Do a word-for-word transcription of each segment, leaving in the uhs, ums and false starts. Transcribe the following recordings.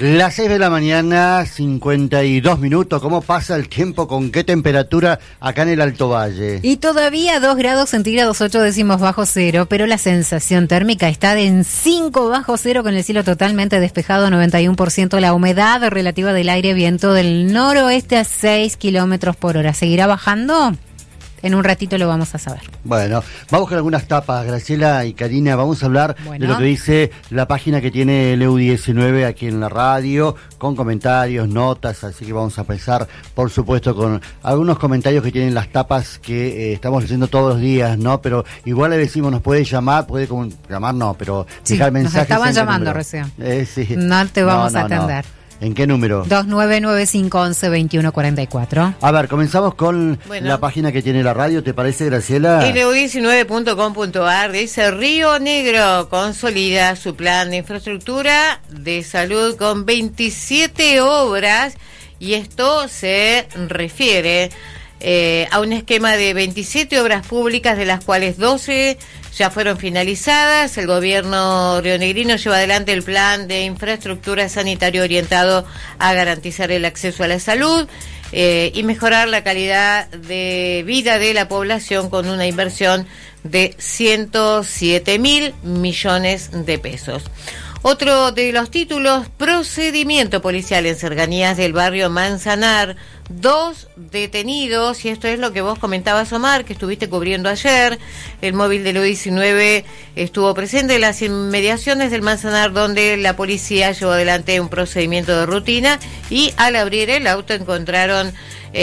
Las seis de la mañana, cincuenta y dos minutos. ¿Cómo pasa el tiempo? ¿Con qué temperatura acá en el Alto Valle? Y todavía dos grados centígrados, ocho décimos bajo cero, pero la sensación térmica está de en cinco bajo cero, con el cielo totalmente despejado, noventa y uno por ciento la humedad relativa del aire, viento del noroeste a seis kilómetros por hora. ¿Seguirá bajando? En un ratito lo vamos a saber. Bueno, vamos con algunas tapas, Graciela y Karina. Vamos a hablar bueno. de lo que dice la página que tiene el E U diecinueve aquí en la radio, con comentarios, notas, así que vamos a empezar, por supuesto, con algunos comentarios que tienen las tapas que eh, estamos leyendo todos los días, ¿no? Pero igual le decimos, nos puede llamar, puede como, llamar, no, pero sí, dejar mensajes. Nos estaban llamando recién. Eh, sí. No te vamos no, no, a atender. No. ¿En qué número? dos nueve nueve cinco once veintiuno cuarenta y cuatro. A ver, comenzamos con bueno. la página que tiene la radio, ¿te parece, Graciela? L U diecinueve punto com punto a r dice: Río Negro consolida su plan de infraestructura de salud con veintisiete obras, y esto se refiere eh, a un esquema de veintisiete obras públicas, de las cuales doce ya fueron finalizadas. El gobierno rionegrino lleva adelante el plan de infraestructura sanitaria orientado a garantizar el acceso a la salud eh, y mejorar la calidad de vida de la población, con una inversión de ciento siete mil millones de pesos. Otro de los títulos: procedimiento policial en cercanías del barrio Manzanar, dos detenidos, y esto es lo que vos comentabas, Omar, que estuviste cubriendo ayer. El móvil del E U diecinueve estuvo presente en las inmediaciones del Manzanar, donde la policía llevó adelante un procedimiento de rutina, y al abrir el auto encontraron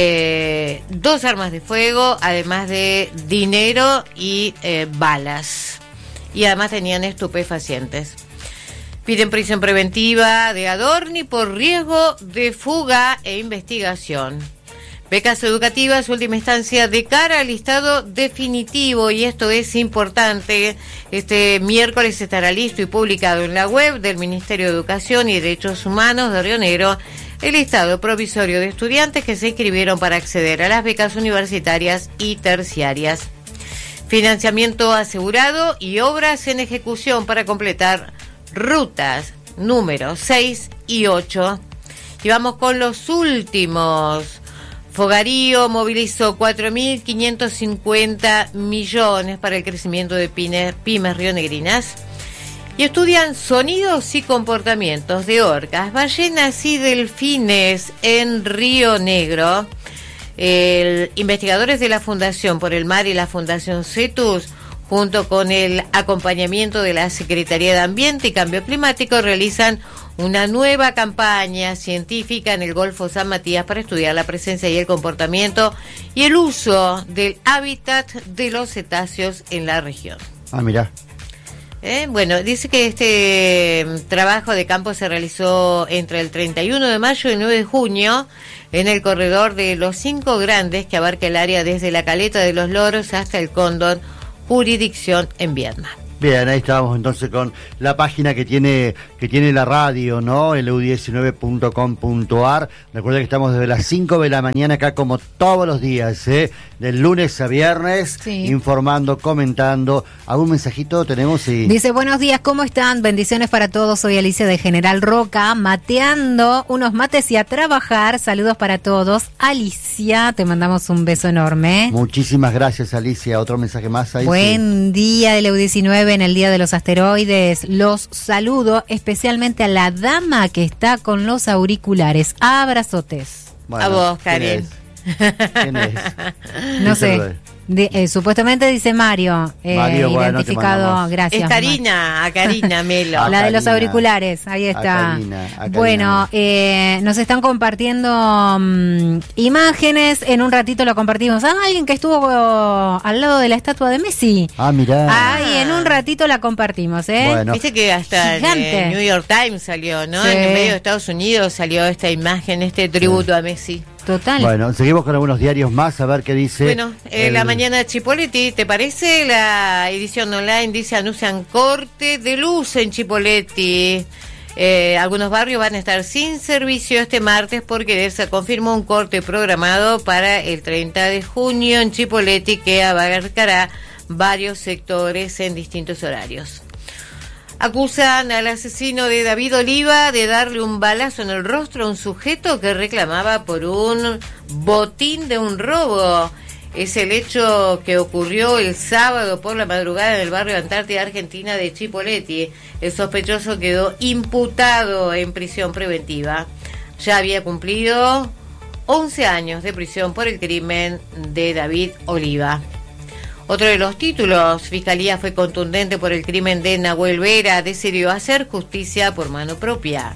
eh, dos armas de fuego, además de dinero y eh, balas, y además tenían estupefacientes. Piden prisión preventiva de Adorni por riesgo de fuga e investigación. Becas educativas, última instancia de cara al listado definitivo, y esto es importante. Este miércoles estará listo y publicado en la web del Ministerio de Educación y Derechos Humanos de Río Negro el listado provisorio de estudiantes que se inscribieron para acceder a las becas universitarias y terciarias. Financiamiento asegurado y obras en ejecución para completar rutas número seis y ocho. Y vamos con los últimos. Fogarío movilizó cuatro mil quinientos cincuenta millones para el crecimiento de pymes, pymes rionegrinas. Y estudian sonidos y comportamientos de orcas, ballenas y delfines en Río Negro. El, investigadores de la Fundación por el Mar y la Fundación CETUS, junto con el acompañamiento de la Secretaría de Ambiente y Cambio Climático, realizan una nueva campaña científica en el Golfo San Matías para estudiar la presencia y el comportamiento y el uso del hábitat de los cetáceos en la región. Ah, mirá. Eh, bueno, dice que este trabajo de campo se realizó entre el treinta y uno de mayo y el nueve de junio en el corredor de los Cinco Grandes, que abarca el área desde la Caleta de los Loros hasta el Cóndor, jurisdicción en Viedma. Bien, ahí estábamos entonces con la página que tiene que tiene la radio, ¿no? el e u diecinueve punto com punto a r. Recuerda que estamos desde las cinco de la mañana acá, como todos los días, ¿eh? Del lunes a viernes, sí. Informando, comentando. ¿Algún mensajito tenemos? Sí. Dice: buenos días, ¿cómo están? Bendiciones para todos. Soy Alicia de General Roca, mateando unos mates y a trabajar. Saludos para todos. Alicia, te mandamos un beso enorme. Muchísimas gracias, Alicia. Otro mensaje más ahí. Buen sí. día del E U diecinueve en el Día de los Asteroides. Los saludo, especialmente a la dama que está con los auriculares. Abrazotes. Bueno, a vos, Karen. ¿Quién es? No sé. De, eh, supuestamente dice Mario, eh, Mario, bueno, identificado, gracias. Es Karina, a Karina Melo. La de los auriculares, ahí está. A Karina, a Karina. Bueno, eh, nos están compartiendo um, imágenes, en un ratito lo compartimos. Ah, alguien que estuvo uh, al lado de la estatua de Messi. Ah, mirá. Ahí, en un ratito la compartimos, ¿eh? Bueno. Viste que hasta el New York Times salió, ¿no? Sí. En el medio de Estados Unidos salió esta imagen, este tributo sí. a Messi. Total. Bueno, seguimos con algunos diarios más, a ver qué dice. Bueno, eh, el... la mañana de Chipoleti, ¿te parece? La edición online dice: anuncian corte de luz en Chipoleti. Eh, algunos barrios van a estar sin servicio este martes porque se confirmó un corte programado para el treinta de junio en Chipoleti, que abarcará varios sectores en distintos horarios. Acusan al asesino de David Oliva de darle un balazo en el rostro a un sujeto que reclamaba por un botín de un robo. Es el hecho que ocurrió el sábado por la madrugada en el barrio Antártida Argentina de Chipoleti. El sospechoso quedó imputado en prisión preventiva. Ya había cumplido once años de prisión por el crimen de David Oliva. Otro de los títulos: Fiscalía fue contundente por el crimen de Nahuel Vera, decidió hacer justicia por mano propia.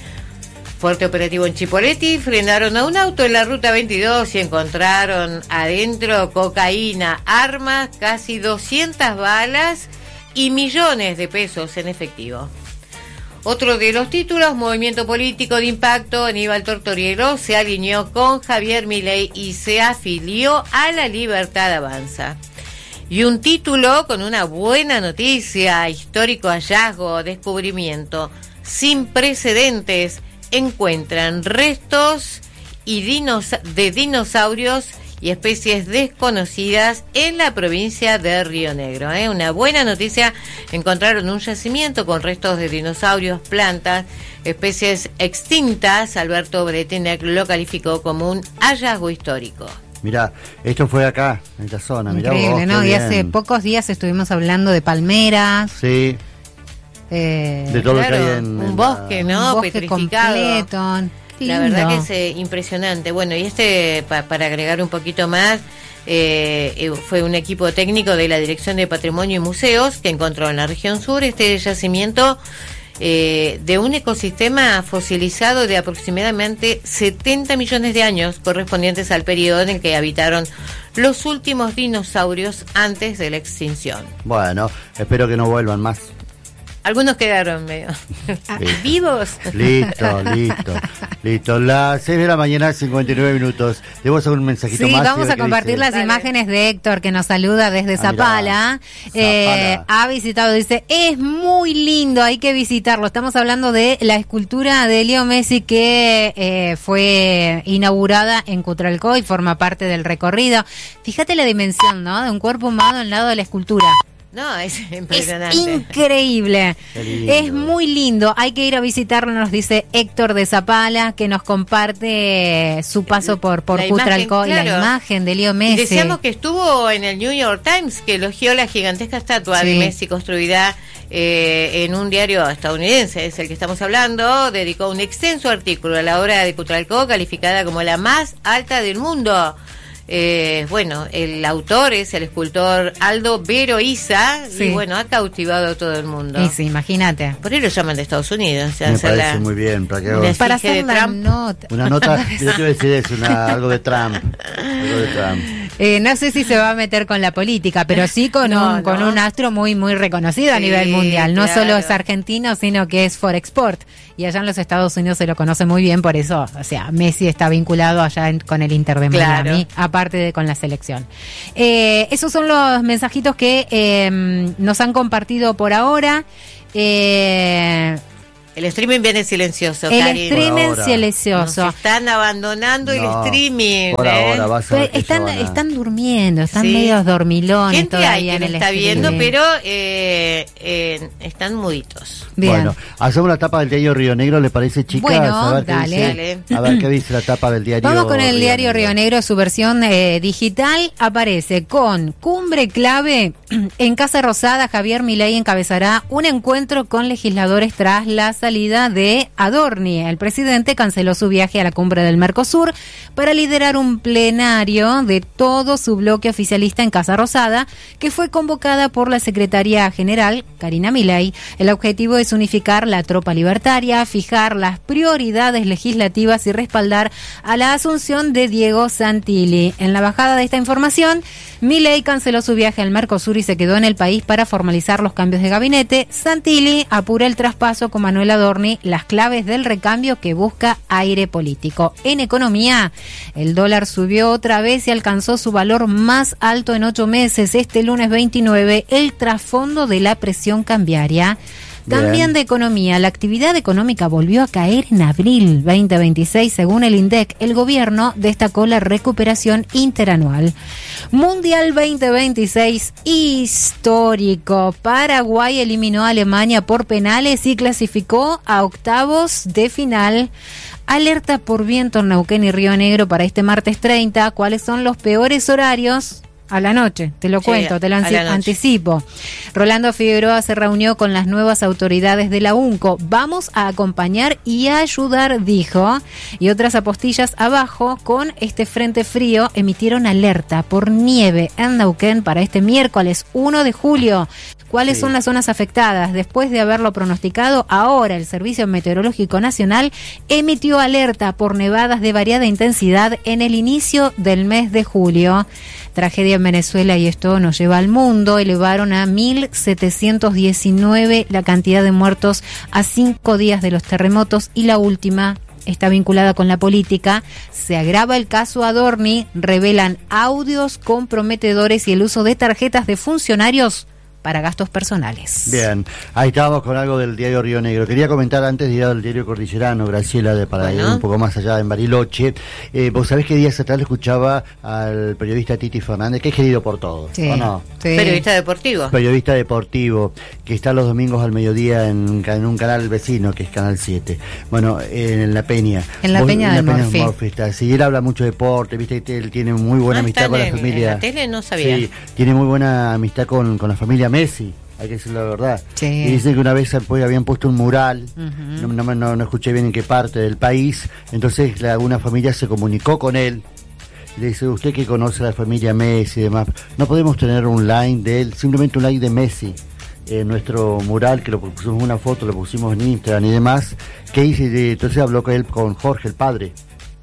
Fuerte operativo en Chipoleti, frenaron a un auto en la ruta veintidós y encontraron adentro cocaína, armas, casi doscientas balas y millones de pesos en efectivo. Otro de los títulos: movimiento político de impacto, Aníbal Tortorielo se alineó con Javier Milei y se afilió a La Libertad Avanza. Y un título con una buena noticia: histórico hallazgo, descubrimiento sin precedentes, encuentran restos y dinos- de dinosaurios y especies desconocidas en la provincia de Río Negro. ¿eh? Una buena noticia: encontraron un yacimiento con restos de dinosaurios, plantas, especies extintas. Alberto Bretenec lo calificó como un hallazgo histórico. Mirá, esto fue acá, en esta zona. Mirá Increíble, vos, ¿no? qué Y bien. hace pocos días estuvimos hablando de palmeras. Sí, Eh, de todo Claro, lo que hay en... un en bosque, la- ¿no? un bosque Petrificado. completo. Qué La lindo. verdad que es eh, impresionante. Bueno, y este, pa- para agregar un poquito más, eh, eh, fue un equipo técnico de la Dirección de Patrimonio y Museos que encontró en la región sur este yacimiento eh, de un ecosistema fosilizado de aproximadamente setenta millones de años, correspondientes al periodo en el que habitaron los últimos dinosaurios antes de la extinción. Bueno, espero que no vuelvan más. Algunos quedaron medio vivos. Listo, listo, listo. Las seis de la mañana, cincuenta y nueve minutos. ¿Debo hacer un mensajito Sí, más? vamos ¿Qué a compartir dice? las Dale. imágenes de Héctor, que nos saluda desde Ah, Zapala. mirá. Eh, Zapala. ha visitado, dice, es muy lindo, hay que visitarlo. Estamos hablando de la escultura de Leo Messi que eh, fue inaugurada en Cutralcó y forma parte del recorrido. Fíjate la dimensión, ¿no? De un cuerpo humano al lado de la escultura. No, es Es impresionante. increíble. Qué lindo. Es muy lindo. Hay que ir a visitarlo, nos dice Héctor de Zapala, que nos comparte su paso por, por La Cutralcó imagen, y la claro. imagen de Leo Y Messi. decíamos que estuvo en el New York Times, que elogió la gigantesca estatua Sí. de Messi construida eh, en un diario estadounidense, es el que estamos hablando. Dedicó un extenso artículo a la obra de Cutralcó, calificada como la más alta del mundo. Eh, bueno, el autor es el escultor Aldo Veroiza, Sí. y bueno, ha cautivado a todo el mundo. Y sí, imagínate. Por ahí lo llaman de Estados Unidos. o sea, Me hacer parece la- muy bien. ¿Para qué? una Para esfinge hacer de la Trump. nota. Una nota, yo te iba a decir eso, una, algo de Trump. Algo de Trump. Eh, no sé si se va a meter con la política, pero sí con, No, un, con no. un astro muy muy reconocido a Sí, nivel mundial. No claro. solo es argentino, sino que es for export. Y allá en los Estados Unidos se lo conoce muy bien, por eso, o sea, Messi está vinculado allá en- con el Inter de Claro. Miami, aparte de con la selección. Eh, esos son los mensajitos que eh, nos han compartido por ahora. Eh, El streaming viene silencioso, el Karin. streaming Por ahora. silencioso. Nos están abandonando No, el streaming. Por ¿eh? ahora vas a Pero ver que están, van a- están durmiendo, están Sí. medios dormilones Gente hay todavía que en lo el está streaming. viendo, pero eh, eh, están muditos. Bien. Bueno, hacemos la tapa del diario Río Negro, ¿le parece, chicas? Bueno, a ver qué dale. dice. A ver qué dice la tapa del diario. Vamos con el diario Río Negro, su versión eh, digital. Aparece con cumbre clave en Casa Rosada. Javier Milei encabezará un encuentro con legisladores tras la salida de Adorni. El presidente canceló su viaje a la cumbre del Mercosur para liderar un plenario de todo su bloque oficialista en Casa Rosada, que fue convocada por la secretaria general, Karina Milei. El objetivo es unificar la tropa libertaria, fijar las prioridades legislativas y respaldar a la asunción de Diego Santilli. En la bajada de esta información, Milei canceló su viaje al Mercosur y se quedó en el país para formalizar los cambios de gabinete. Santilli apura el traspaso con Manuel Adorni, las claves del recambio que busca aire político. En economía, el dólar subió otra vez y alcanzó su valor más alto en ocho meses. Este lunes veintinueve, el trasfondo de la presión cambiaria. También Bien. de economía, la actividad económica volvió a caer en abril veinte veintiséis, según el INDEC. El gobierno destacó la recuperación interanual. Mundial veinte veintiséis histórico. Paraguay eliminó a Alemania por penales y clasificó a octavos de final. Alerta por viento en Neuquén y Río Negro para este martes treinta. ¿Cuáles son los peores horarios? A la noche, te lo sí, cuento, te lo anci- anticipo. Rolando Figueroa se reunió con las nuevas autoridades de la UNCO. Vamos a acompañar y a ayudar, dijo. Y otras apostillas abajo, con este frente frío, emitieron alerta por nieve en Neuquén para este miércoles uno de julio. ¿Cuáles sí. son las zonas afectadas? Después de haberlo pronosticado, ahora el Servicio Meteorológico Nacional emitió alerta por nevadas de variada intensidad en el inicio del mes de julio. Tragedia en Venezuela, y esto nos lleva al mundo. Elevaron a mil setecientos diecinueve la cantidad de muertos a cinco días de los terremotos, y la última está vinculada con la política. Se agrava el caso Adorni, revelan audios comprometedores y el uso de tarjetas de funcionarios para gastos personales. Bien, ahí estábamos con algo del diario Río Negro. Quería comentar antes de ir al diario Cordillerano, Graciela, de para bueno. ir un poco más allá en Bariloche. Eh, Vos sabés que días atrás le escuchaba al periodista Titi Fernández, que es querido por todos, sí, ¿o no? Sí. Periodista deportivo. Periodista deportivo, que está los domingos al mediodía en, en un canal vecino, que es Canal siete. Bueno, en La Peña. En La Vos, Peña en del la Morfi. Morfi está. Sí, él habla mucho de deporte, viste que él tiene muy buena ah, amistad con en, la familia. En la tele no sabía. Sí, tiene muy buena amistad con, con la familia Messi. Hay que decir la verdad. Sí. Y dicen que una vez pues, habían puesto un mural, uh-huh. no, no, no, no escuché bien en qué parte del país, entonces la, una familia se comunicó con él, y le dice, usted que conoce a la familia Messi y demás, no podemos tener un line de él, simplemente un line de Messi, en nuestro mural, que lo pusimos una foto, lo pusimos en Instagram y demás, que hice, entonces habló con él, con Jorge, el padre.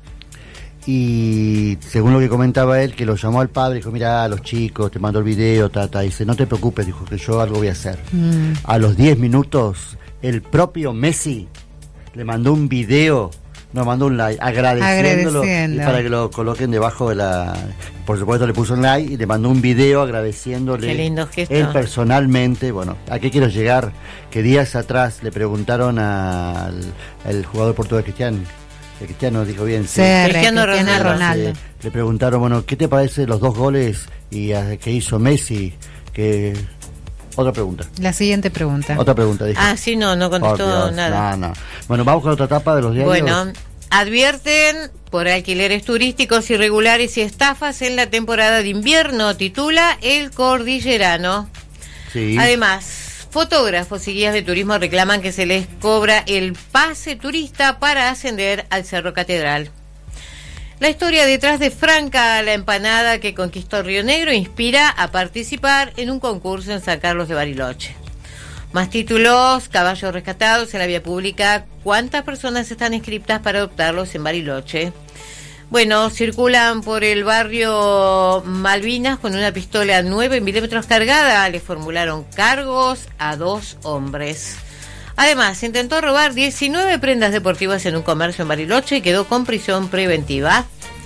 Y según lo que comentaba él, que lo llamó al padre, dijo, mira, los chicos, te mando el video, tata, dice, no te preocupes, dijo, que yo algo voy a hacer. Mm. A los diez minutos, el propio Messi le mandó un video, nos mandó un like, agradeciéndolo, Agradeciendo. y para que lo coloquen debajo de la... Por supuesto le puso un like y le mandó un video agradeciéndole. Qué lindo gesto. Él personalmente. Bueno, ¿a qué quiero llegar? Que días atrás le preguntaron al, al jugador portugués Cristiano, el Cristiano dijo bien, sí, sí. Cristiano Ronaldo. Ronaldo. Sí. Le preguntaron, bueno, ¿qué te parece los dos goles y a, que hizo Messi? Que otra pregunta. La siguiente pregunta. Otra pregunta, dijo. Ah, sí, no, no contestó oh, Dios, nada. No, no. Bueno, vamos con otra etapa de los diarios. Bueno, advierten por alquileres turísticos irregulares y estafas en la temporada de invierno, titula El Cordillerano. Sí. Además, fotógrafos y guías de turismo reclaman que se les cobra el pase turista para ascender al Cerro Catedral. La historia detrás de Franca, la empanada que conquistó Río Negro, inspira a participar en un concurso en San Carlos de Bariloche. Más títulos, caballos rescatados en la vía pública. ¿Cuántas personas están inscritas para adoptarlos en Bariloche? Bueno, circulan por el barrio Malvinas con una pistola nueve milímetros cargada. Le formularon cargos a dos hombres. Además, intentó robar diecinueve prendas deportivas en un comercio en Bariloche y quedó con prisión preventiva.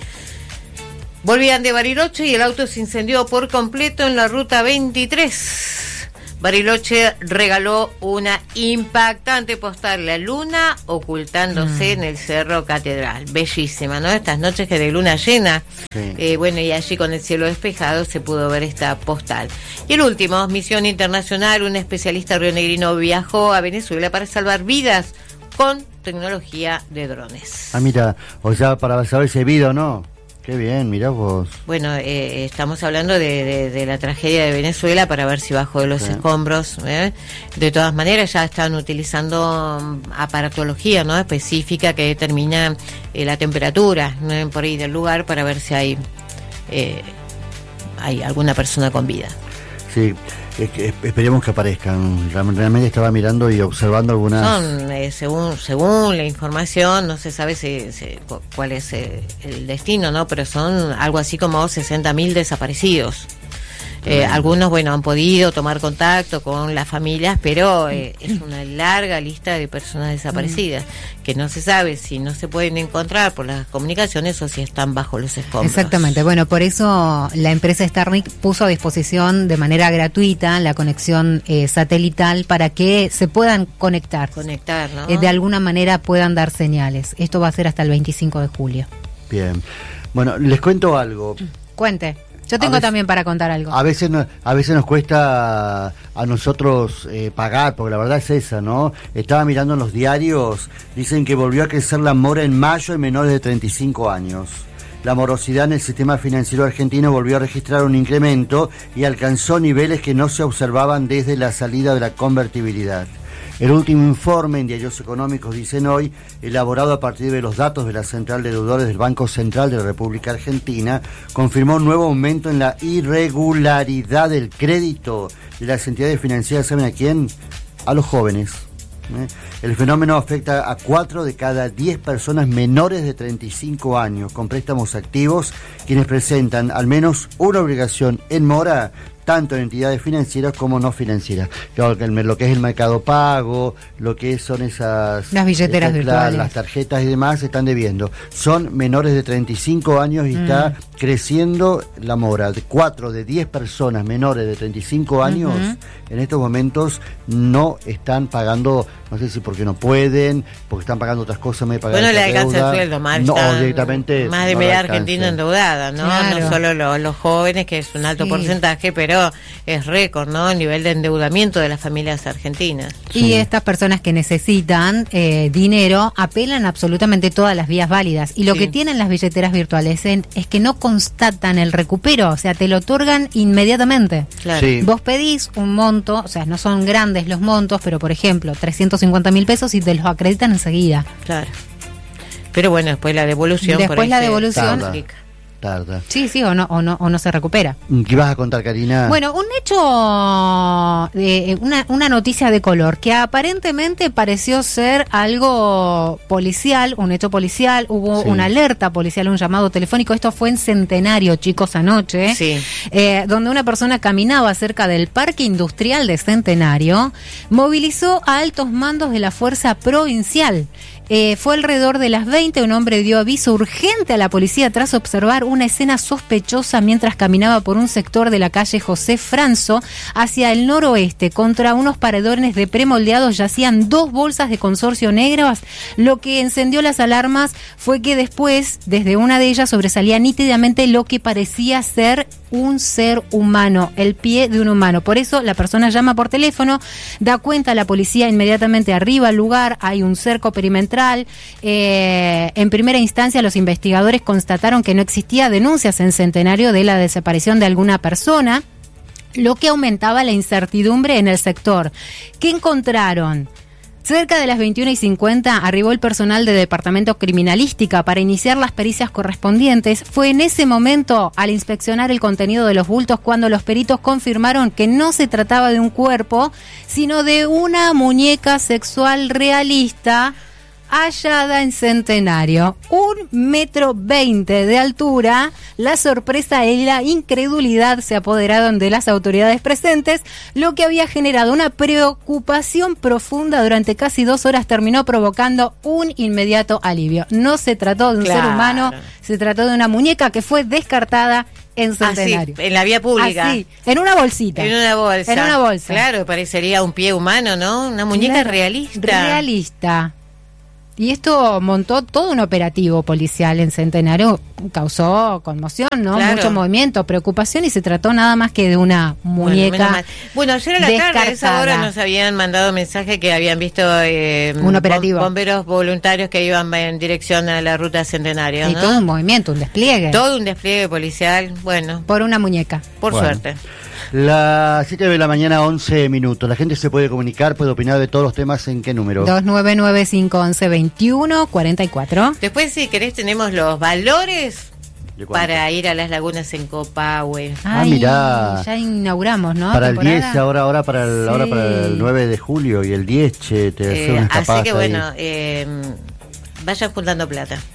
Volvían de Bariloche y el auto se incendió por completo en la ruta veintitrés. Bariloche regaló una impactante postal, la luna ocultándose mm. en el Cerro Catedral. Bellísima, ¿no? Estas noches que de luna llena. Sí. Eh, bueno, y allí con el cielo despejado se pudo ver esta postal. Y el último, misión internacional, un especialista rionegrino viajó a Venezuela para salvar vidas con tecnología de drones. Ah, mira, o sea, para saber si hay vida o no. Qué bien, mirá vos. Bueno, eh, estamos hablando de, de, de la tragedia de Venezuela para ver si bajo de los sí. escombros. ¿eh? De todas maneras, ya están utilizando aparatología, ¿no? específica que determina eh, la temperatura, ¿no? por ahí del lugar para ver si hay eh, hay alguna persona con vida. Sí, es que esperemos que aparezcan. Realmente estaba mirando y observando algunas. Son, eh, según según la información, no se sabe si, si, cuál es eh, el destino, ¿no? Pero son algo así como sesenta mil desaparecidos. Eh, algunos, bueno, han podido tomar contacto con las familias, pero eh, es una larga lista de personas desaparecidas, que no se sabe si no se pueden encontrar por las comunicaciones o si están bajo los escombros. Exactamente, bueno, por eso la empresa Starlink puso a disposición de manera gratuita la conexión eh, satelital para que se puedan conectar. Conectar, ¿no? Eh, de alguna manera puedan dar señales. Esto va a ser hasta el veinticinco de julio. Bien. Bueno, les cuento algo. Cuente. Yo tengo veces, también para contar algo. A veces, no, a veces nos cuesta a nosotros eh, pagar, porque la verdad es esa, ¿no? Estaba mirando en los diarios, dicen que volvió a crecer la mora en mayo en menores de treinta y cinco años. La morosidad en el sistema financiero argentino volvió a registrar un incremento y alcanzó niveles que no se observaban desde la salida de la convertibilidad. El último informe en Diarios Económicos, dicen hoy, elaborado a partir de los datos de la Central de Deudores del Banco Central de la República Argentina, confirmó un nuevo aumento en la irregularidad del crédito de las entidades financieras. ¿Saben a quién? A los jóvenes. ¿Eh? El fenómeno afecta a cuatro de cada diez personas menores de treinta y cinco años con préstamos activos, quienes presentan al menos una obligación en mora, tanto en entidades financieras como no financieras. Claro, lo que es el mercado pago, lo que son esas... Las billeteras esas, virtuales. Las tarjetas y demás están debiendo. Son menores de treinta y cinco años y mm. está creciendo la mora. De cuatro de diez personas menores de treinta y cinco años uh-huh. en estos momentos no están pagando, no sé si porque no pueden, porque están pagando otras cosas, me pagan. Bueno, le alcanza el sueldo, más, no, directamente más de no media Argentina endeudada, ¿no? Claro. No solo lo, los jóvenes, que es un alto sí. porcentaje, pero es récord, ¿no? El nivel de endeudamiento de las familias argentinas. Y sí. estas personas que necesitan eh, dinero apelan a absolutamente todas las vías válidas. Y lo sí. que tienen las billeteras virtuales es, es que no constatan el recupero, o sea, te lo otorgan inmediatamente. Claro. Sí. Vos pedís un monto, o sea, no son grandes los montos, pero por ejemplo, trescientos cincuenta mil pesos y te los acreditan enseguida. Claro. Pero bueno, después la devolución. Después por la devolución. Tarda. Sí, sí, o no, o no, o no se recupera. ¿Qué vas a contar, Karina? Bueno, un hecho, de una, una noticia de color que aparentemente pareció ser algo policial, un hecho policial, hubo sí. una alerta policial, un llamado telefónico. Esto fue en Centenario, chicos, anoche, sí. eh, donde una persona caminaba cerca del Parque Industrial de Centenario, movilizó a altos mandos de la Fuerza Provincial. Eh, fue alrededor de las veinte, un hombre dio aviso urgente a la policía tras observar una escena sospechosa mientras caminaba por un sector de la calle José Franzo hacia el noroeste. Contra unos paredones de premoldeados yacían dos bolsas de consorcio negras. Lo que encendió las alarmas fue que después, desde una de ellas, sobresalía nítidamente lo que parecía ser un ser humano, el pie de un humano. Por eso la persona llama por teléfono, da cuenta a la policía, inmediatamente arriba al lugar, hay un cerco perimetral. Eh, en primera instancia los investigadores constataron que no existía denuncias en Centenario de la desaparición de alguna persona, lo que aumentaba la incertidumbre en el sector. ¿Qué encontraron? Cerca de las veintiuna y cincuenta arribó el personal de Departamento Criminalística para iniciar las pericias correspondientes. Fue en ese momento, al inspeccionar el contenido de los bultos, cuando los peritos confirmaron que no se trataba de un cuerpo, sino de una muñeca sexual realista hallada en Centenario. Un metro veinte de altura. La sorpresa y la incredulidad se apoderaron de las autoridades presentes, lo que había generado una preocupación profunda durante casi dos horas terminó provocando un inmediato alivio. No se trató de un claro. ser humano, se trató de una muñeca que fue descartada en Centenario. Así, en la vía pública. Así, en una bolsita. En una bolsa. En una bolsa. Claro, parecería un pie humano, ¿no? Una muñeca claro, realista. Realista. Y esto montó todo un operativo policial en Centenario, causó conmoción, ¿no? Claro. Mucho movimiento, preocupación, y se trató nada más que de una muñeca. Bueno, bueno ayer a la descartada. tarde, a esa hora nos habían mandado mensaje que habían visto eh, un operativo. Bomberos voluntarios que iban en dirección a la ruta Centenario, y ¿no? todo un movimiento, un despliegue. Todo un despliegue policial, bueno. Por una muñeca. Por bueno. suerte. Las siete de la mañana, once minutos. La gente se puede comunicar, puede opinar de todos los temas. ¿En qué número? dos nueve nueve cinco once veintiuno cuarenta y cuatro. Después, si querés, tenemos los valores para ir a las lagunas en Copahue. Ah, mirá. Ya inauguramos, ¿no? Para temporada. el diez, ahora, ahora, para el, sí. ahora para el nueve de julio y el diez, che, te eh, hace una escapada. Así que bueno, eh, vayan juntando plata.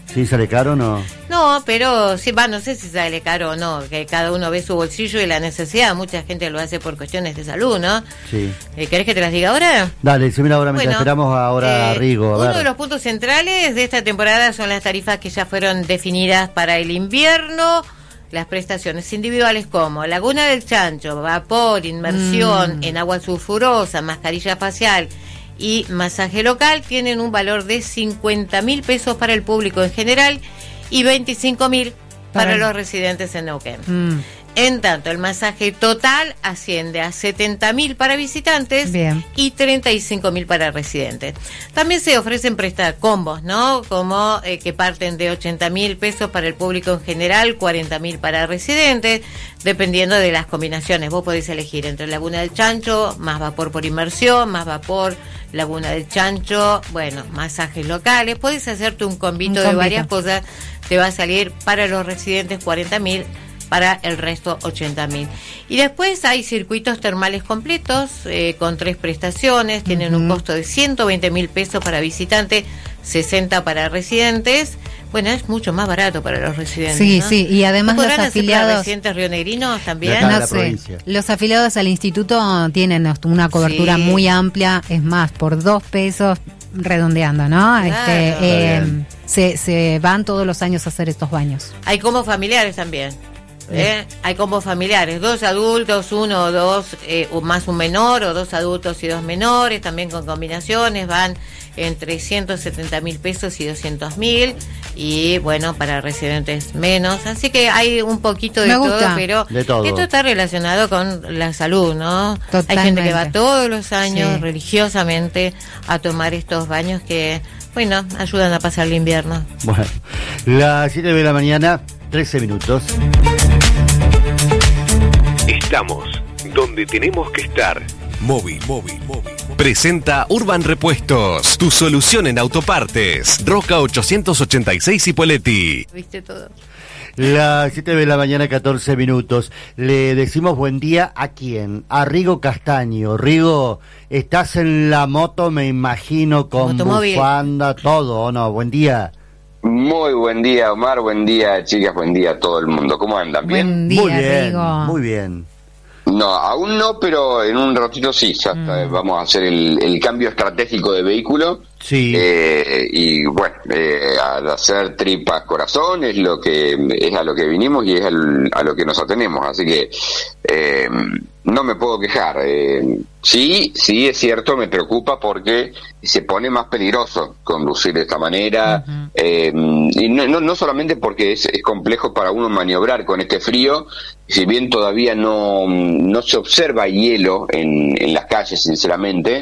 ¿Sí sale caro o no? No, pero sí, va, no sé si sale caro o no, que cada uno ve su bolsillo y la necesidad. Mucha gente lo hace por cuestiones de salud, ¿no? Sí. Eh, ¿Querés que te las diga ahora? Dale, se mira ahora mientras Bueno, esperamos ahora a eh, Rigo. A uno ver. de los puntos centrales de esta temporada son las tarifas que ya fueron definidas para el invierno. Las prestaciones individuales como Laguna del Chancho, vapor, inmersión Mm. en agua sulfurosa, mascarilla facial y masaje local tienen un valor de cincuenta mil pesos para el público en general y veinticinco mil para, Para- los residentes en Neuquén. Mm, En tanto, el masaje total asciende a setenta mil para visitantes Bien. y treinta y cinco mil para residentes. También se ofrecen presta combos, ¿no? Como eh, que parten de ochenta mil pesos para el público en general, cuarenta mil para residentes, dependiendo de las combinaciones. Vos podés elegir entre Laguna del Chancho, más vapor por inmersión, más vapor, Laguna del Chancho, bueno, masajes locales. Podés hacerte un combito Un de combito. varias cosas. Te va a salir para los residentes cuarenta mil, para el resto ochenta mil. Y después hay circuitos termales completos eh, con tres prestaciones, tienen un Ujú. costo de ciento veinte mil pesos para visitantes, sesenta para residentes. Bueno, es mucho más barato para los residentes. Sí, ¿no? sí, y además ¿No los podrán hacer para afiliados... residentes rionegrinos también? De acá. No la sé, provincia. los afiliados al instituto tienen una cobertura Sí. muy amplia, es más, por dos pesos redondeando, ¿no? Claro. Este, Está eh, bien. se, se van todos los años a hacer estos baños. Hay combos familiares también. ¿eh? Hay combos familiares, dos adultos, uno o dos, eh, o más un menor, o dos adultos y dos menores, también con combinaciones, van entre ciento setenta mil pesos y doscientos mil, y bueno, para residentes menos. Así que hay un poquito de Me todo, gusta. pero De todo. esto está relacionado con la salud, ¿no? Hay Totalmente. gente que va todos los años Sí. religiosamente a tomar estos baños que, bueno, ayudan a pasar el invierno. Bueno, las siete de la mañana, trece minutos. Estamos donde tenemos que estar. Móvil, móvil, móvil. Presenta Urban Repuestos, tu solución en autopartes. Roca ochocientos ochenta y seis Ipoleti. ¿Viste todo? Las siete de la mañana, catorce minutos. Le decimos buen día a quién, a Rigo Castaño. Rigo, estás en la moto, me imagino, con Motomóvil. bufanda, todo, ¿o no? Buen día. Muy buen día, Omar, buen día, chicas, buen día a todo el mundo. ¿Cómo andan? ¿Bien? Buen día, muy bien, Rigo. muy bien. No, aún no, pero en un ratito sí, ya está, Mm. vamos a hacer el, el cambio estratégico de vehículo. Sí. Eh, y bueno, eh, al hacer tripas corazón es lo que es a lo que vinimos y es al- a lo que nos atenemos, así que eh, no me puedo quejar. Eh, sí, sí es cierto, me preocupa porque se pone más peligroso conducir de esta manera. Ujú. eh, y no, no, no solamente porque es, es complejo para uno maniobrar con este frío, si bien todavía no, no se observa hielo en, en las calles, sinceramente.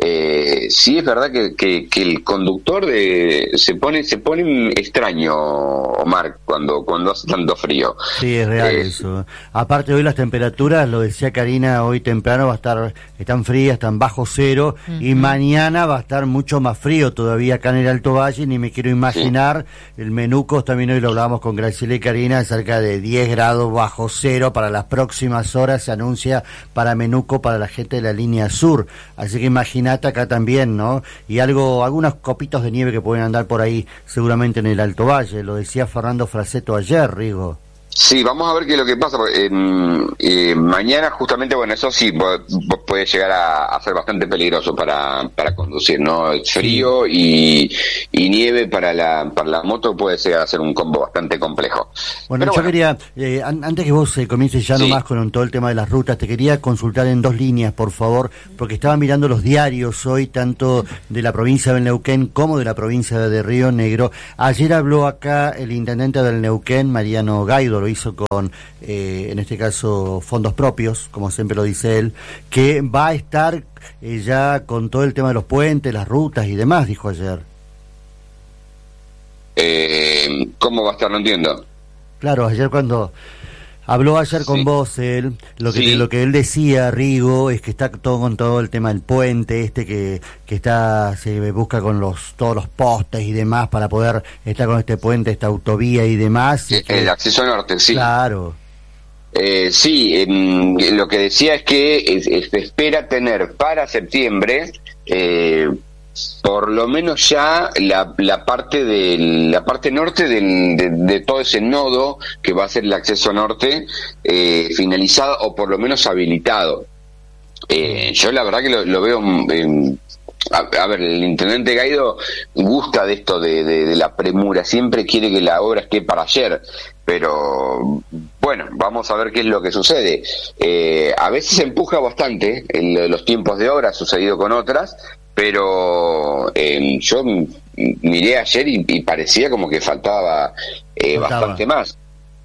Eh, sí es verdad que, que, que el conductor de, se pone se pone extraño, Omar, cuando cuando hace tanto frío. Sí, es real Eh, eso. Aparte hoy las temperaturas, lo decía Karina, hoy temprano va a estar, están frías, están bajo cero, y mañana va a estar mucho más frío todavía acá en el Alto Valle, ni me quiero imaginar. El Menucos, también hoy lo hablábamos con Graciela y Karina, cerca de diez grados bajo cero para las próximas horas, se anuncia para Menuco, para la gente de la línea sur. Así que imagínate acá también, ¿no? Y algo, algunos copitos de nieve que pueden andar por ahí seguramente en el Alto Valle, lo decía Fernando Fraceto ayer, Rigo. Sí, vamos a ver qué es lo que pasa. porque, eh, eh, mañana justamente, bueno, eso sí pu- pu- puede llegar a, a ser bastante peligroso para, para conducir, ¿no? Frío y, y nieve para la, para la moto puede llegar a ser un combo bastante complejo. Bueno, Pero yo quería, eh, an- antes que vos eh, comiences ya Sí. nomás con todo el tema de las rutas, te quería consultar en dos líneas, por favor, porque estaba mirando los diarios hoy, tanto de la provincia del Neuquén como de la provincia de Río Negro. Ayer habló acá el intendente del Neuquén, Mariano Gaido, lo hizo con, eh, en este caso, fondos propios, como siempre lo dice él, que va a estar eh, ya con todo el tema de los puentes, las rutas y demás, dijo ayer. Eh, ¿Cómo va a estar? No entiendo. Claro, ayer cuando habló ayer con Sí. vos, él, lo que Sí. lo que él decía, Rigo, es que está todo con todo el tema del puente, este que, que está, se busca con los todos los postes y demás para poder estar con este puente, esta autovía y demás. y Eh, que- El acceso norte, sí. Claro, Eh, sí, em, lo que decía es que es- es- se espera tener para septiembre eh, por lo menos ya la, la parte de la parte norte del, de, de todo ese nodo que va a ser el acceso norte eh, finalizado o por lo menos habilitado. Eh, yo la verdad que lo, lo veo eh, a, a ver, el intendente Gaido gusta de esto de, de, de la premura, siempre quiere que la obra esté para ayer, pero bueno, vamos a ver qué es lo que sucede. Eh, a veces se empuja bastante en los tiempos de obra, ha sucedido con otras, pero eh, yo miré ayer y, y parecía como que faltaba, eh, faltaba bastante más.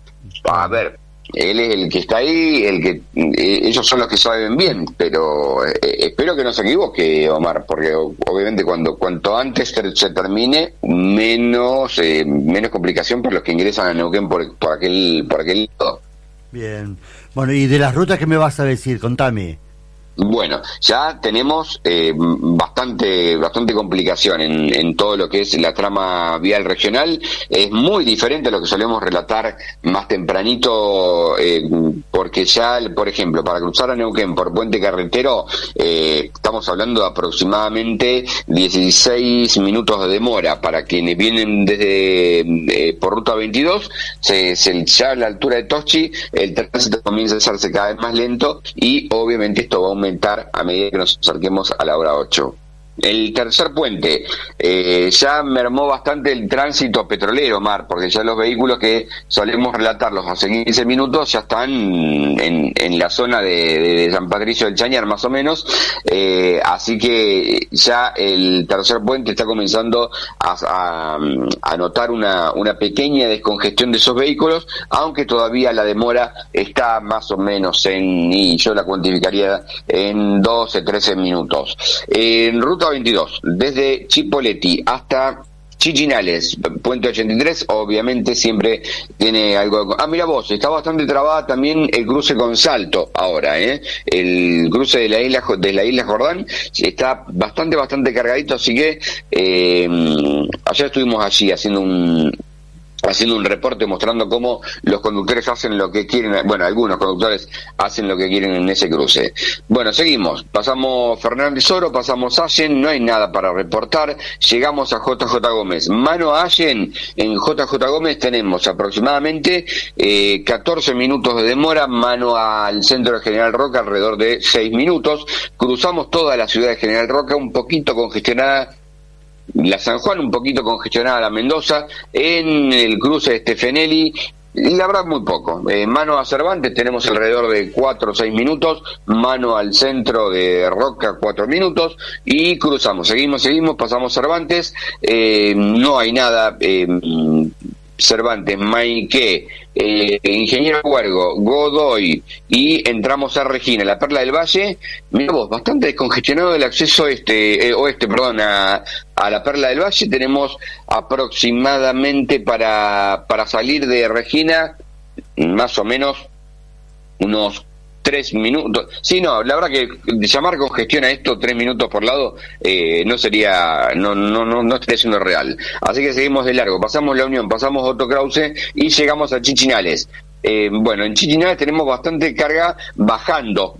A ver, él es el que está ahí, el que eh, ellos son los que saben bien, pero eh, espero que no se equivoque, Omar, porque obviamente cuando cuanto antes se, se termine, menos eh, menos complicación para los que ingresan a Neuquén por, por aquel por aquel lado. Bien. Bueno, y de las rutas, ¿qué me vas a decir? Contame. Bueno, ya tenemos eh, bastante bastante complicación en, en todo lo que es la trama vial regional. Es muy diferente a lo que solemos relatar más tempranito, eh, porque ya, por ejemplo, para cruzar a Neuquén por Puente Carretero, eh, estamos hablando de aproximadamente dieciséis minutos de demora. Para quienes vienen desde eh, por Ruta veintidós, se, se, ya a la altura de Toschi, el tránsito comienza a hacerse cada vez más lento y obviamente esto va a aumentar a medida que nos acerquemos a la hora ocho. El tercer puente, eh, ya mermó bastante el tránsito petrolero, Mar, porque ya los vehículos que solemos relatarlos hace quince minutos ya están en, en la zona de, de San Patricio del Chañar, más o menos, eh, así que ya el tercer puente está comenzando a, a, a notar una, una pequeña descongestión de esos vehículos, aunque todavía la demora está más o menos en, y yo la cuantificaría en doce, trece minutos. En ruta veintidós, desde Chipoleti hasta Chichinales, Puente ochenta y tres, obviamente siempre tiene algo... Ah, mira vos, está bastante trabada también el cruce con Salto ahora, ¿eh? El cruce de la isla de la isla Jordán está bastante, bastante cargadito, así que eh, ayer estuvimos allí haciendo un... haciendo un reporte mostrando cómo los conductores hacen lo que quieren, bueno, algunos conductores hacen lo que quieren en ese cruce. Bueno, seguimos, pasamos Fernández Oro, pasamos Allen, no hay nada para reportar, llegamos a J J Gómez. Mano a Allen, en J J Gómez tenemos aproximadamente eh, catorce minutos de demora, mano al centro de General Roca alrededor de seis minutos, cruzamos toda la ciudad de General Roca un poquito congestionada, la San Juan un poquito congestionada, la Mendoza, en el cruce de Stefanelli, la verdad muy poco. Eh, mano a Cervantes tenemos alrededor de cuatro o seis minutos, mano al centro de Roca cuatro minutos y cruzamos, seguimos, seguimos, pasamos Cervantes, eh, no hay nada, eh, Cervantes, Maiqué, eh, Ingeniero Huergo, Godoy y entramos a Regina, la Perla del Valle. Mira vos, bastante descongestionado el acceso este, eh, oeste, perdón, a, a la Perla del Valle. Tenemos aproximadamente para, para salir de Regina más o menos unos tres minutos. Sí, no, la verdad que llamar congestión a esto tres minutos por lado eh, no sería, no, no, no, no estaría siendo real. Así que seguimos de largo, pasamos La Unión, pasamos Otto Krause y llegamos a Chichinales. Eh, bueno, en Chichinales tenemos bastante carga bajando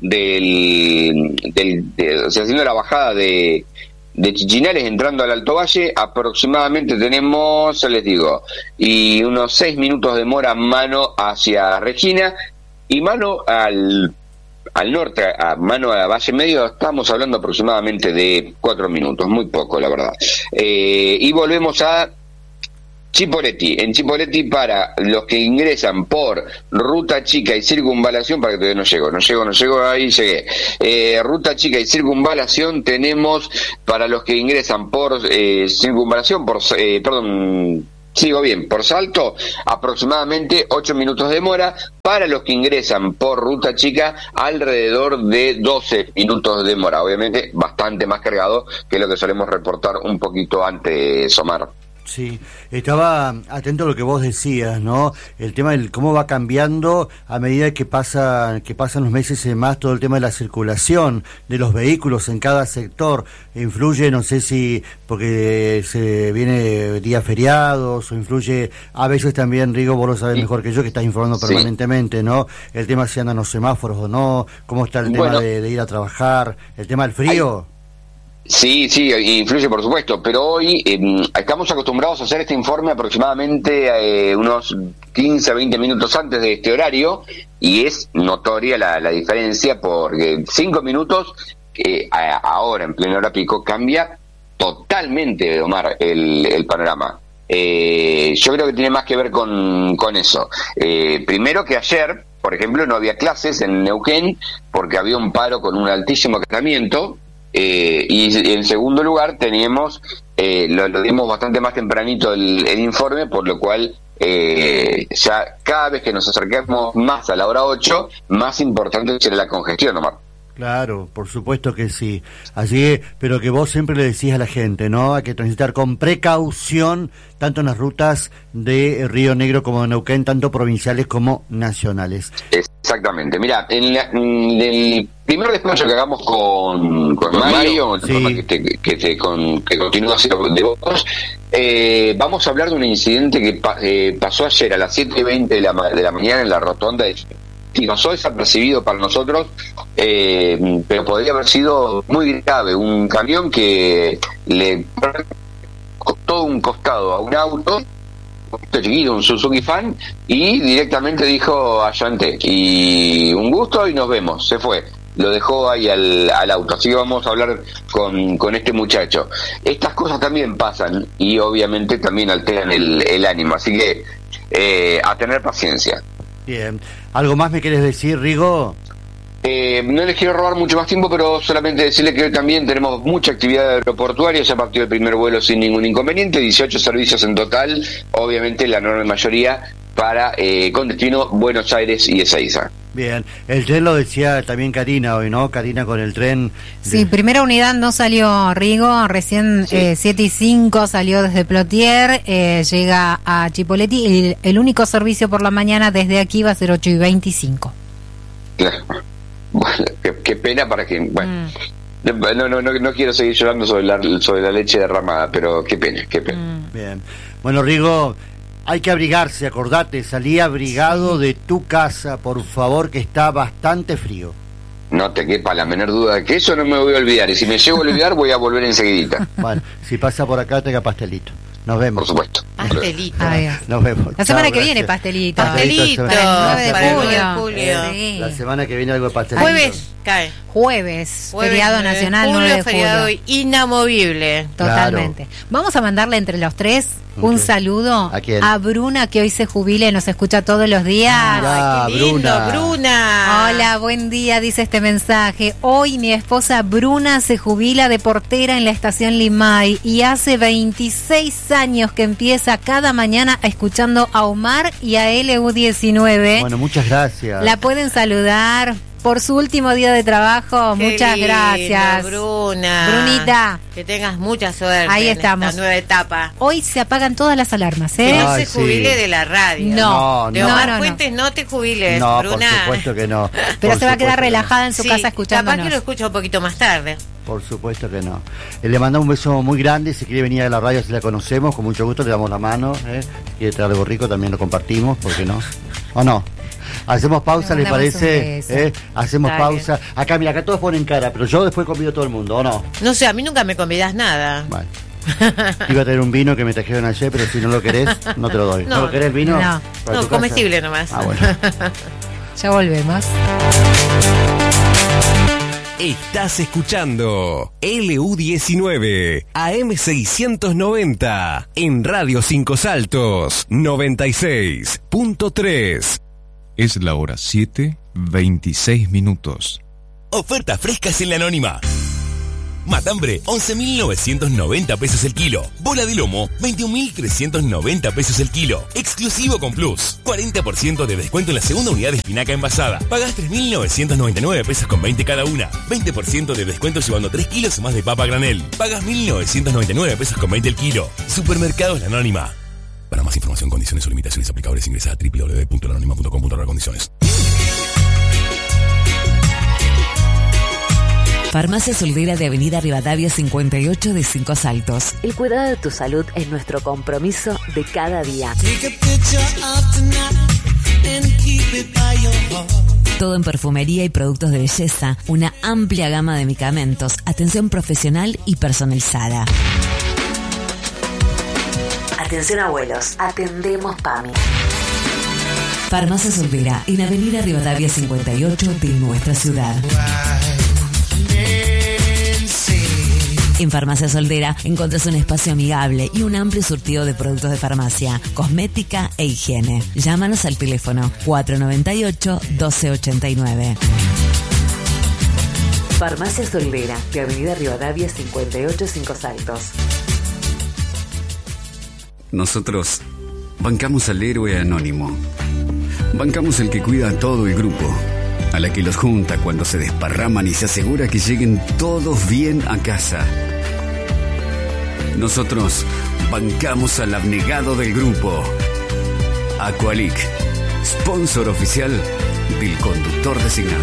del, del de, o sea, haciendo la bajada de de Chichinales entrando al Alto Valle, aproximadamente tenemos, ya les digo, y unos seis minutos de demora mano hacia Regina y mano al al norte, a mano a Valle Medio, estamos hablando aproximadamente de cuatro minutos, muy poco la verdad. Eh, y volvemos a Chipoleti. En Chipoleti, para los que ingresan por Ruta Chica y Circunvalación, para que todavía no llego, no llego, no llego, ahí llegué. Eh, Ruta Chica y Circunvalación tenemos para los que ingresan por eh, Circunvalación, por, eh, perdón, sigo bien, por Salto, aproximadamente ocho minutos de demora. Para los que ingresan por Ruta Chica, alrededor de doce minutos de demora. Obviamente, bastante más cargado que lo que solemos reportar un poquito antes, Omar. Sí, estaba atento a lo que vos decías, ¿no? El tema del cómo va cambiando a medida que pasa, que pasan los meses y más, todo el tema de la circulación de los vehículos en cada sector. Influye, no sé si porque se viene días feriados, o influye a veces también, Rigo, vos lo sabés mejor que yo, que estás informando permanentemente, ¿no? El tema si andan los semáforos o no, cómo está el tema bueno, de, de ir a trabajar, el tema del frío. Hay... Sí, sí, influye por supuesto, pero hoy eh, estamos acostumbrados a hacer este informe aproximadamente eh, unos quince a veinte minutos antes de este horario, y es notoria la, la diferencia, porque cinco minutos eh, a, ahora en plena hora pico cambia totalmente, Omar, el, el panorama. Eh, yo creo que tiene más que ver con, con eso. Eh, primero que ayer, por ejemplo, no había clases en Neuquén porque había un paro con un altísimo acatamiento. Eh, y en segundo lugar teníamos, eh, lo, lo dimos bastante más tempranito el, el informe, por lo cual eh, ya cada vez que nos acercamos más a la hora ocho, más importante será la congestión, Omar. Claro, por supuesto que sí. Así, pero que vos siempre le decís a la gente, ¿no? Hay que transitar con precaución, tanto en las rutas de Río Negro como de Neuquén, tanto provinciales como nacionales. Exactamente. Mira, en, la, en el primer despacho que hagamos con, con Mario, sí. que, te, que, te, con, que continúa haciendo de vos, eh, vamos a hablar de un incidente que pa, eh, pasó ayer a las siete y veinte de la, de la mañana en la rotonda de... y pasó desapercibido para nosotros, eh, pero podría haber sido muy grave. Un camión que le costó un costado a un auto, un chiquito, un Suzuki Fan, y directamente dijo allante, y un gusto y nos vemos, se fue. Lo dejó ahí al, al auto. Así que vamos a hablar con, con este muchacho. Estas cosas también pasan y obviamente también alteran el, el ánimo, así que eh, a tener paciencia. Bien. ¿Algo más me quieres decir, Rigo? Eh, no les quiero robar mucho más tiempo, pero solamente decirles que hoy también tenemos mucha actividad aeroportuaria. Ya partió el primer vuelo sin ningún inconveniente, dieciocho servicios en total, obviamente la enorme mayoría para eh, con destino Buenos Aires y Ezeiza. Bien, el tren lo decía también Karina hoy, ¿no? Karina con el tren. De... Sí, primera unidad no salió, Rigo, recién sí. eh, siete y cinco salió desde Plotier, eh, llega a Chipoleti, y el, el único servicio por la mañana desde aquí va a ser ocho y veinticinco. Claro. Bueno, qué, qué pena para que... Bueno, mm. no, no, no, no quiero seguir llorando sobre la, sobre la leche derramada, pero qué pena, qué pena. Mm. Bien, bueno, Rigo... Hay que abrigarse, acordate, salí abrigado sí. de tu casa, por favor, que está bastante frío. No te quepa la menor duda de que eso no me voy a olvidar, y si me llego a olvidar voy a volver enseguidita. Bueno, si pasa por acá, tenga pastelito. Nos vemos. Por supuesto. Pastelito. Nos vemos. La semana Chao, que viene, pastelito. Pastelito. Para el nueve de julio. Sí. La semana que viene algo de pastelito. Jueves cae. Jueves, Jueves feriado nacional, nueve de julio. Feriado inamovible. Totalmente. Claro. Vamos a mandarle entre los tres un okay. saludo ¿A, quién? a Bruna, que hoy se jubila y nos escucha todos los días. Mirá, Ay, qué lindo, Bruna. Bruna. Hola, buen día, dice este mensaje. Hoy mi esposa Bruna se jubila de portera en la estación Limay y hace veintiséis años que empieza cada mañana escuchando a Omar y a L U diecinueve. Bueno, muchas gracias. La pueden saludar por su último día de trabajo. Qué Muchas lindo, gracias, Bruna. Brunita. Que tengas mucha suerte. Ahí estamos. En esta nueva etapa. Hoy se apagan todas las alarmas, ¿eh? Que no Ay, se jubile sí. de la radio. No, de no, Omar no, no, Fuentes, no. no te jubiles, no, Bruna. por supuesto que no. Pero por se va a quedar relajada no. en su sí, casa escuchándonos. Capaz que lo escucha un poquito más tarde. Por supuesto que no. Eh, le mandamos un beso muy grande. Si quiere venir a la radio, si la conocemos, con mucho gusto le damos la mano. ¿eh? Si quiere traer algo rico, también lo compartimos, ¿por qué no? ¿O no? Hacemos pausa, ¿les parece? ¿Eh? Hacemos Dale. pausa. Acá, mira, acá todos ponen cara, pero yo después convido a todo el mundo, ¿o no? No sé, a mí nunca me convidas nada. Vale. Iba a tener un vino que me trajeron ayer, pero si no lo querés, no te lo doy. ¿No, ¿No lo querés el vino? No, no comestible nomás. Ah, bueno. Ya volvemos. Estás escuchando L U diecinueve, A M seiscientos noventa, en Radio Cinco Saltos, noventa y seis punto tres. Es la hora siete, veintiséis minutos. Ofertas frescas en la Anónima. Matambre, once mil novecientos noventa pesos el kilo. Bola de lomo, veintiún mil trescientos noventa pesos el kilo. Exclusivo con Plus. cuarenta por ciento de descuento en la segunda unidad de espinaca envasada. Pagás tres mil novecientos noventa y nueve pesos con veinte cada una. veinte por ciento de descuento llevando tres kilos más de papa granel. Pagas mil novecientos noventa y nueve pesos con veinte el kilo. Supermercados La Anónima. Para más información, condiciones o limitaciones aplicables, ingresa a doble u doble u doble u punto la anónima punto com punto a r condiciones. Farmacia Soldera de Avenida Rivadavia cincuenta y ocho de Cinco Saltos. El cuidado de tu salud es nuestro compromiso de cada día. Todo en perfumería y productos de belleza, una amplia gama de medicamentos, atención profesional y personalizada. Atención abuelos, atendemos PAMI. Farmacia Soldera, en Avenida Rivadavia cincuenta y ocho de nuestra ciudad. En Farmacia Soldera encuentras un espacio amigable y un amplio surtido de productos de farmacia, cosmética e higiene. Llámanos al teléfono cuatro nueve ocho, doce ochenta y nueve. Farmacia Soldera, de Avenida Rivadavia cincuenta y ocho, Cinco Saltos. Nosotros bancamos al héroe anónimo. Bancamos el que cuida a todo el grupo, a la que los junta cuando se desparraman y se asegura que lleguen todos bien a casa. Nosotros bancamos al abnegado del grupo. Aqualic, sponsor oficial del conductor designado.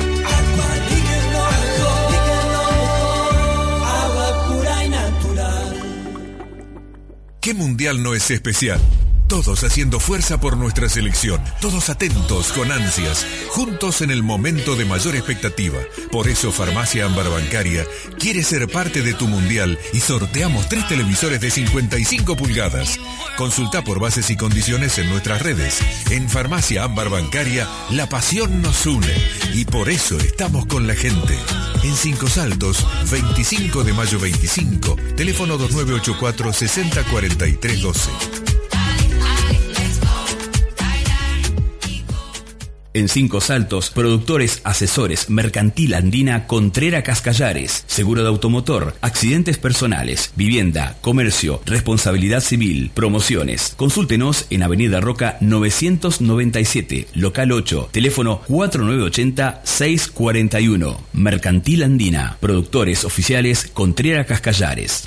Agua pura y natural. ¿Qué mundial no es especial? Todos haciendo fuerza por nuestra selección, todos atentos, con ansias, juntos en el momento de mayor expectativa. Por eso Farmacia Ámbar Bancaria quiere ser parte de tu mundial y sorteamos tres televisores de cincuenta y cinco pulgadas. Consulta por bases y condiciones en nuestras redes. En Farmacia Ámbar Bancaria, la pasión nos une y por eso estamos con la gente. En Cinco Saltos, veinticinco de mayo veinticinco, teléfono dos nueve ocho cuatro, seis cero cuatro tres uno dos. En Cinco Saltos, productores, asesores, Mercantil Andina, Contrera Cascallares, seguro de automotor, accidentes personales, vivienda, comercio, responsabilidad civil, promociones. Consúltenos en Avenida Roca novecientos noventa y siete, local ocho, teléfono cuatro nueve ocho cero, seis cuatro uno. Mercantil Andina, productores oficiales, Contrera Cascallares.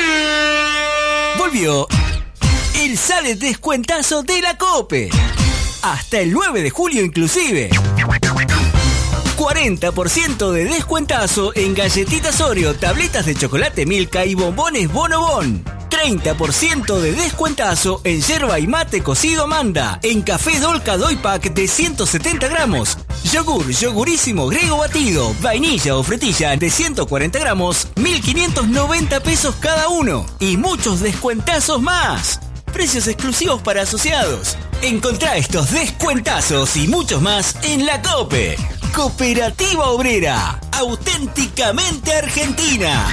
Volvió el sale descuentazo de la COPE. Hasta el nueve de julio inclusive. cuarenta por ciento de descuentazo en galletitas Oreo, tabletas de chocolate Milka y bombones Bonobón. treinta por ciento de descuentazo en yerba y mate cocido Amanda, en café Dolca Doy Pack de ciento setenta gramos. Yogur, yogurísimo Grego batido, vainilla o frutilla de ciento cuarenta gramos, mil quinientos noventa pesos cada uno. Y muchos descuentazos más. Precios exclusivos para asociados. Encontrá estos descuentazos y muchos más en la COPE. Cooperativa Obrera, auténticamente argentina.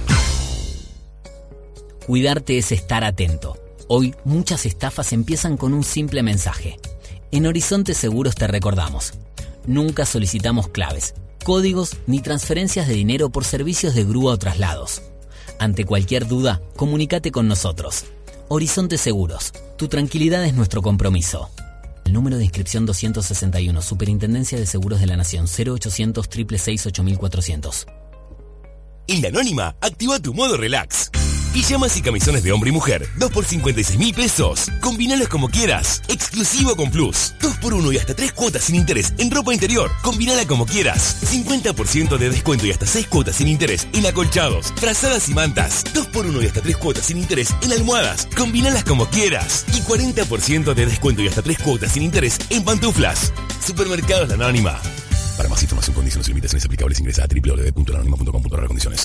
Cuidarte es estar atento. Hoy muchas estafas empiezan con un simple mensaje. En Horizonte Seguros te recordamos. Nunca solicitamos claves, códigos ni transferencias de dinero por servicios de grúa o traslados. Ante cualquier duda, comunícate con nosotros. Horizonte Seguros, tu tranquilidad es nuestro compromiso. El número de inscripción doscientos sesenta y uno, Superintendencia de Seguros de la Nación, cero ochocientos, seis seis seis, ocho cuatrocientos. En La Anónima, activa tu modo relax. Pijamas y camisones de hombre y mujer, dos por cincuenta y seis mil pesos. Combinalos como quieras. Exclusivo con Plus. dos por uno y hasta tres cuotas sin interés en ropa interior. Combinala como quieras. cincuenta por ciento de descuento y hasta seis cuotas sin interés en acolchados, frazadas y mantas. dos por uno y hasta tres cuotas sin interés en almohadas. Combinalas como quieras. Y cuarenta por ciento de descuento y hasta tres cuotas sin interés en pantuflas. Supermercados La Anónima. Para más información, condiciones y limitaciones aplicables, ingresa a doble u doble u doble u punto la anónima punto com punto a r condiciones.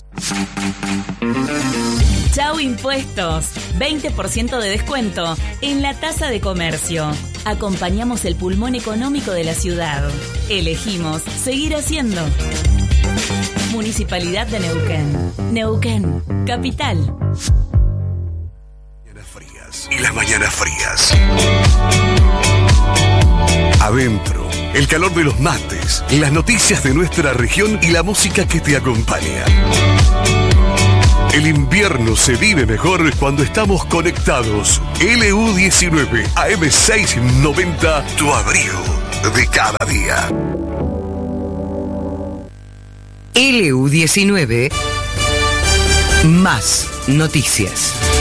Chau impuestos, veinte por ciento de descuento en la tasa de comercio. Acompañamos el pulmón económico de la ciudad. Elegimos seguir haciendo. Municipalidad de Neuquén. Neuquén, capital. Y las mañanas frías. Adentro, el calor de los mates, las noticias de nuestra región y la música que te acompaña. El invierno se vive mejor cuando estamos conectados. L U diecinueve A M seiscientos noventa, tu abrigo de cada día. L U diecinueve, más noticias.